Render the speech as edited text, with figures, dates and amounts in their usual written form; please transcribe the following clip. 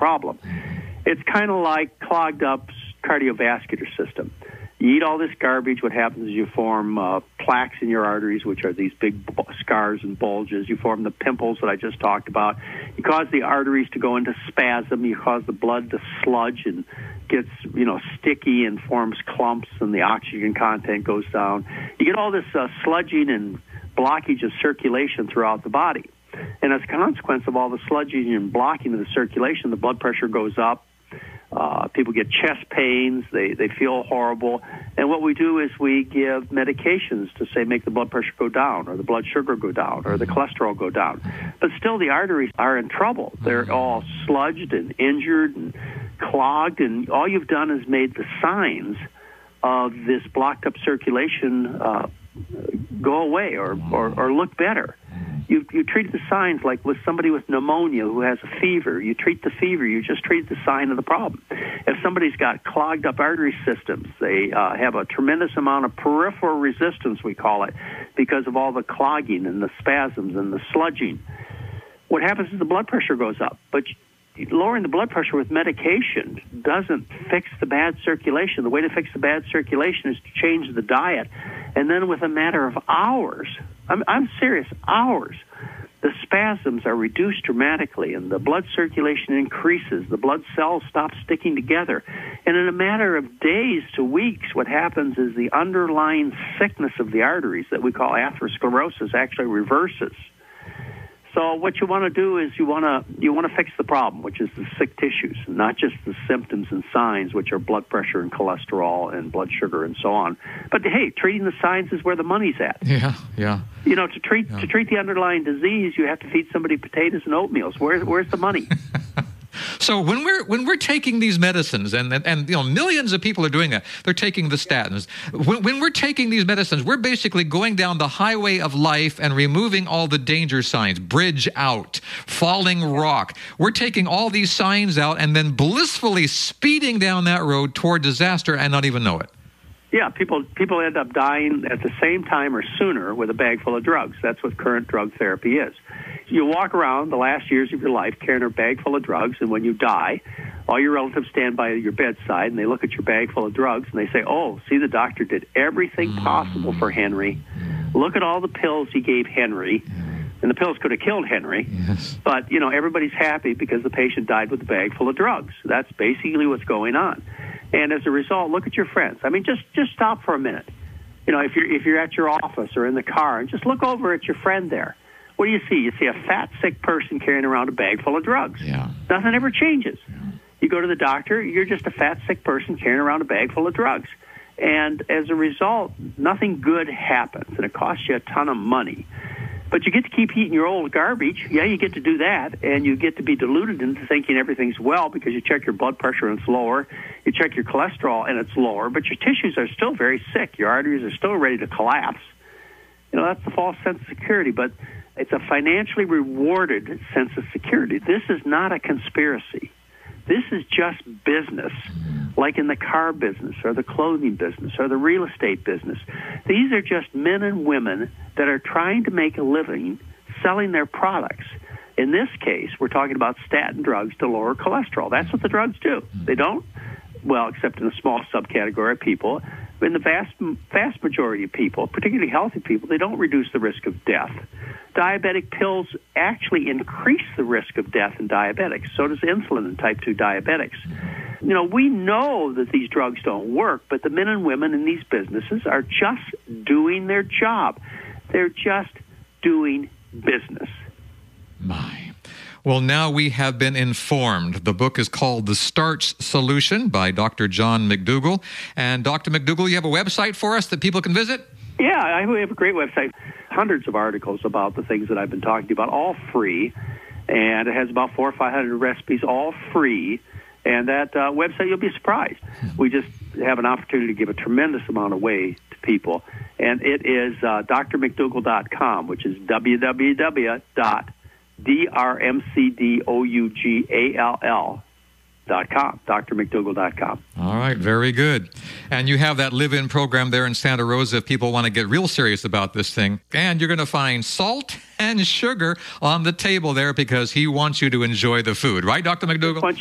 problem. It's kind of like clogged up cardiovascular system. You eat all this garbage, what happens is you form plaques in your arteries, which are these big scars and bulges. You form the pimples that I just talked about. You cause the arteries to go into spasm. You cause the blood to sludge and gets, sticky and forms clumps, and the oxygen content goes down. You get all this sludging and blockage of circulation throughout the body. And as a consequence of all the sludging and blocking of the circulation, the blood pressure goes up. People get chest pains. They feel horrible. And what we do is we give medications to, say, make the blood pressure go down or the blood sugar go down or the cholesterol go down. But still the arteries are in trouble. They're all sludged and injured and clogged, and all you've done is made the signs of this blocked up circulation go away or look better. You treat the signs like with somebody with pneumonia who has a fever. You treat the fever. You just treat the sign of the problem. If somebody's got clogged up artery systems, they have a tremendous amount of peripheral resistance, we call it, because of all the clogging and the spasms and the sludging. What happens is the blood pressure goes up. But lowering the blood pressure with medication doesn't fix the bad circulation. The way to fix the bad circulation is to change the diet. And then with a matter of hours, I'm serious, hours, the spasms are reduced dramatically and the blood circulation increases. The blood cells stop sticking together. And in a matter of days to weeks, what happens is the underlying sickness of the arteries that we call atherosclerosis actually reverses. So what you want to do is you want to fix the problem, which is the sick tissues, not just the symptoms and signs, which are blood pressure and cholesterol and blood sugar and so on. But hey, treating the signs is where the money's at. Yeah. To treat the underlying disease, you have to feed somebody potatoes and oatmeal. Where's the money? So when we're taking these medicines, and millions of people are doing that, they're taking the statins. When we're taking these medicines, we're basically going down the highway of life and removing all the danger signs, bridge out, falling rock. We're taking all these signs out and then blissfully speeding down that road toward disaster and not even know it. Yeah, people end up dying at the same time or sooner with a bag full of drugs. That's what current drug therapy is. You walk around the last years of your life carrying a bag full of drugs, and when you die, all your relatives stand by your bedside, and they look at your bag full of drugs, and they say, oh, see, the doctor did everything possible for Henry. Look at all the pills he gave Henry. And the pills could have killed Henry. Yes. But, everybody's happy because the patient died with a bag full of drugs. That's basically what's going on. And as a result, look at your friends. I mean, just stop for a minute. If you're at your office or in the car, and just look over at your friend there. What do you see? You see a fat, sick person carrying around a bag full of drugs. Yeah. Nothing ever changes. Yeah. You go to the doctor, you're just a fat, sick person carrying around a bag full of drugs. And as a result, nothing good happens, and it costs you a ton of money. But you get to keep eating your old garbage. Yeah, you get to do that, and you get to be deluded into thinking everything's well because you check your blood pressure and it's lower. You check your cholesterol and it's lower, but your tissues are still very sick. Your arteries are still ready to collapse. That's the false sense of security, but it's a financially rewarded sense of security. This is not a conspiracy. This is just business, like in the car business or the clothing business or the real estate business. These are just men and women that are trying to make a living selling their products. In this case, we're talking about statin drugs to lower cholesterol. That's what the drugs do. They don't, well, except in a small subcategory of people. In the vast majority of people, particularly healthy people, they don't reduce the risk of death. Diabetic pills actually increase the risk of death in diabetics. So does insulin in type 2 diabetics. We know that these drugs don't work, but the men and women in these businesses are just doing their job. They're just doing business. My. Well, now we have been informed. The book is called The Starch Solution by Dr. John McDougall. And Dr. McDougall, you have a website for us that people can visit? Yeah, we have a great website. Hundreds of articles about the things that I've been talking to you about, all free. And it has about 400 or 500 recipes, all free. And that website, you'll be surprised. We just have an opportunity to give a tremendous amount away to people. And it is drmcdougall.com, which is www.drmcdougall.com, drmcdougall.com. All right, very good. And you have that live-in program there in Santa Rosa if people want to get real serious about this thing. And you're going to find salt and sugar on the table there because he wants you to enjoy the food. Right, Dr. McDougall?